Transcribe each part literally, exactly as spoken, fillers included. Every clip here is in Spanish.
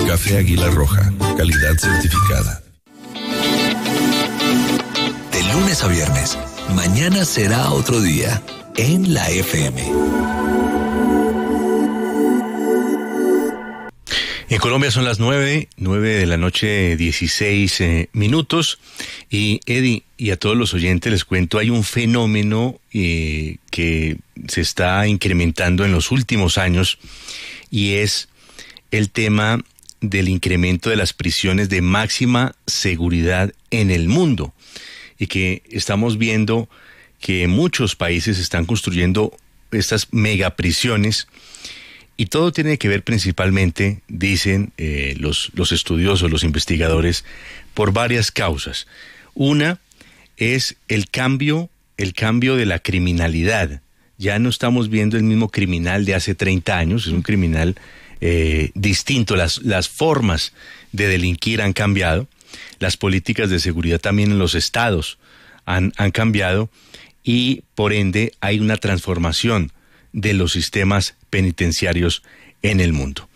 Café Águila Roja, calidad certificada. De lunes a viernes, mañana será otro día en la F M. En Colombia son las nueve, nueve de la noche, dieciséis eh, minutos. Y Eddie, y a todos los oyentes les cuento, hay un fenómeno eh, que se está incrementando en los últimos años, y es el tema del incremento de las prisiones de máxima seguridad en el mundo. Y que estamos viendo que muchos países están construyendo estas megaprisiones. Y todo tiene que ver principalmente, dicen eh, los, los estudiosos, los investigadores, por varias causas. Una es el cambio, el cambio de la criminalidad. Ya no estamos viendo el mismo criminal de hace treinta años, es un criminal eh, distinto. Las, las formas de delinquir han cambiado, las políticas de seguridad también en los estados han, han cambiado, y por ende hay una transformación de los sistemas penitenciarios en el mundo.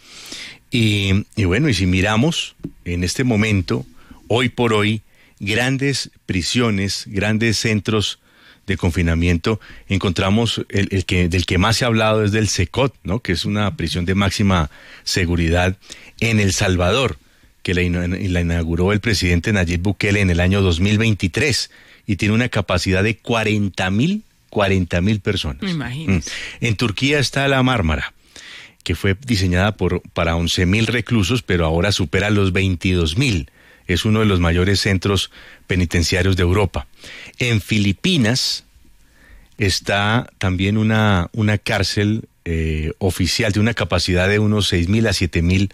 Y, y bueno, y si miramos en este momento, hoy por hoy, grandes prisiones, grandes centros de confinamiento, encontramos el, el que del que más se ha hablado es del SECOT, ¿no? Que es una prisión de máxima seguridad en El Salvador, que la, la inauguró el presidente Nayib Bukele en el año dos mil veintitrés, y tiene una capacidad de cuarenta mil personas. Me imagino. En Turquía está la Mármara, que fue diseñada por, para once mil reclusos, pero ahora supera los veintidós mil. Es uno de los mayores centros penitenciarios de Europa. En Filipinas está también una, una cárcel eh, oficial de una capacidad de unos seis mil a siete mil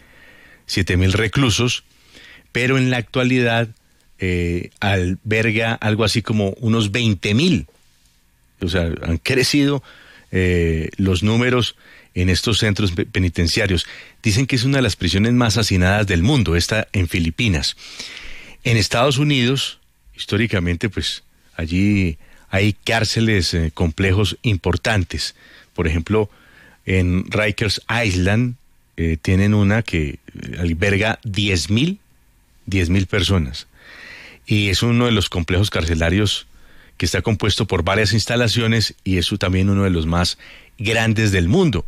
reclusos, pero en la actualidad eh, alberga algo así como unos veinte mil. O sea, han crecido eh, los números en estos centros penitenciarios. Dicen que es una de las prisiones más hacinadas del mundo, esta en Filipinas. En Estados Unidos, históricamente, pues allí hay cárceles, eh, complejos importantes. Por ejemplo, en Rikers Island eh, tienen una que alberga diez mil personas. Y es uno de los complejos carcelarios que está compuesto por varias instalaciones, y es también uno de los más grandes del mundo.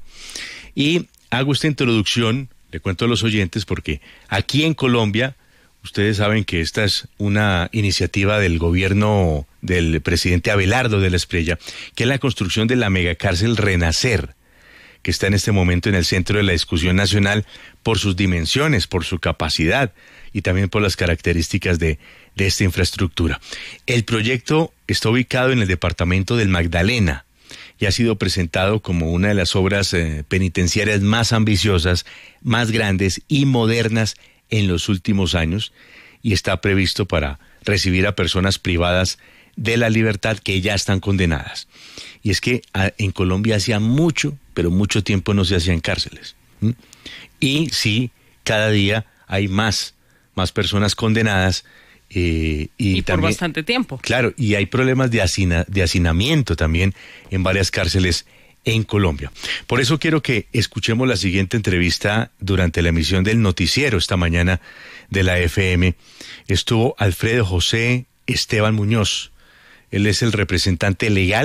Y hago esta introducción, le cuento a los oyentes, porque aquí en Colombia, ustedes saben que esta es una iniciativa del gobierno del presidente Abelardo de la Espriella, que es la construcción de la megacárcel Renacer, que está en este momento en el centro de la discusión nacional por sus dimensiones, por su capacidad y también por las características de, de esta infraestructura. El proyecto está ubicado en el departamento del Magdalena y ha sido presentado como una de las obras eh, penitenciarias más ambiciosas, más grandes y modernas en los últimos años, y está previsto para recibir a personas privadas de la libertad que ya están condenadas. Y es que a, en Colombia hacía mucho, pero mucho tiempo no se hacían cárceles. ¿Mm? Y sí, cada día hay más, más personas condenadas. Eh, y, y por también, bastante tiempo. Claro, y hay problemas de, hacina, de hacinamiento también en varias cárceles en Colombia. Por eso quiero que escuchemos la siguiente entrevista durante la emisión del noticiero esta mañana de la F M. Estuvo Alfredo José Esteban Muñoz. Él es el representante legal